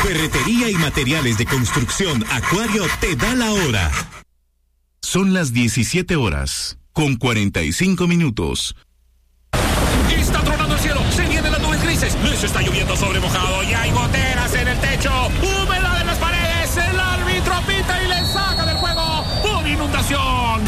Ferretería y materiales de construcción Acuario te da la hora. Son las 17:45. Está tronando el cielo, se vienen las nubes grises, les está lloviendo sobre mojado y hay goteras en el techo.